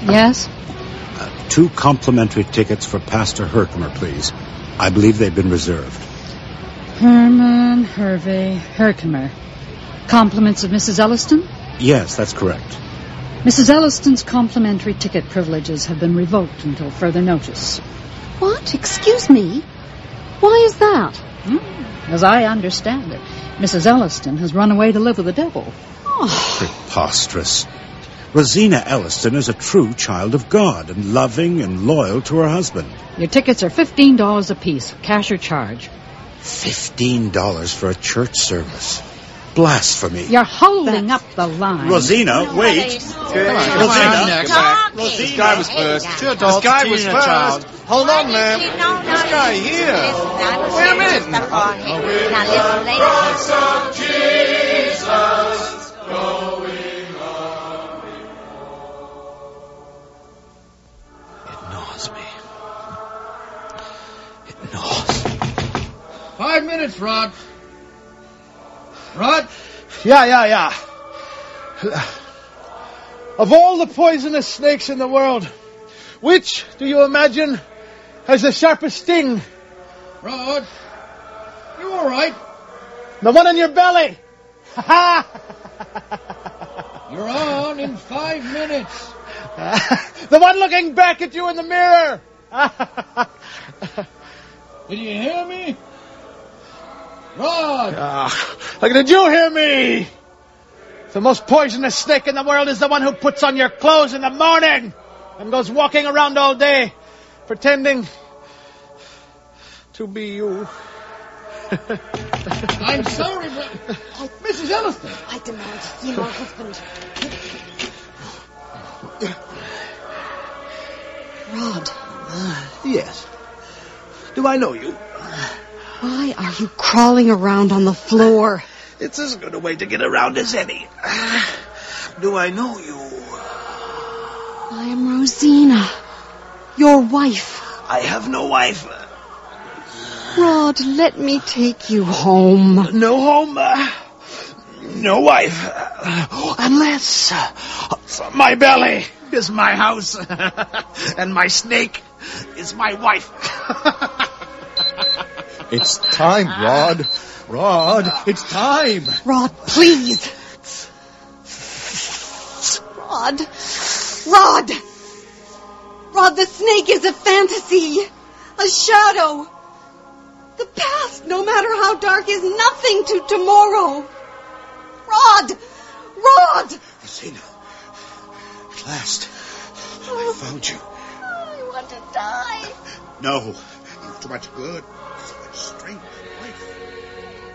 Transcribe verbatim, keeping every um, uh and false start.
Yes? Uh, two complimentary tickets for Pastor Herkimer, please. I believe they've been reserved. Herman, Hervey, Herkimer. Compliments of Missus Elliston? Yes, that's correct. Missus Elliston's complimentary ticket privileges have been revoked until further notice. What? Excuse me? Why is that? Hmm. As I understand it, Missus Elliston has run away to live with the devil. Oh. Preposterous. Rosina Elliston is a true child of God and loving and loyal to her husband. Your tickets are fifteen dollars apiece, cash or charge. Fifteen dollars for a church service. Blasphemy. You're holding That's... up the line. Rosina, no, wait. Come on, Rosina, come back. Rosina. This guy was first. Two adults, this guy was first. Child. Hold on, ma'am. No, no, this guy here. Wait a minute. Now listen, ladies. Of Jesus going on It gnaws me. It gnaws. Five minutes, Rod. Rod? Yeah, yeah, yeah. Of all the poisonous snakes in the world, which, do you imagine, has the sharpest sting? Rod, you all right? The one in your belly. You're on in five minutes. The one looking back at you in the mirror. Did you hear me? Rod! Uh, like, did you hear me? The most poisonous snake in the world is the one who puts on your clothes in the morning and goes walking around all day, pretending to be you. I'm sorry, but... I, Missus Elliston! I demand to see my husband. Rod. Uh, yes. Do I know you? Why are you crawling around on the floor? It's as good a way to get around as any. Do I know you? I am Rosina, your wife. I have no wife. Rod, let me take you home. No home. Uh, no wife. Uh, unless uh, my belly is my house and my snake is my wife. It's time, Rod. Rod, it's time. Rod, please. Rod. Rod. Rod, the snake is a fantasy. A shadow. The past, no matter how dark, is nothing to tomorrow. Rod. Rod. Rosina. At last. I found you. I want to die. No. You've too much good. So much strength and life.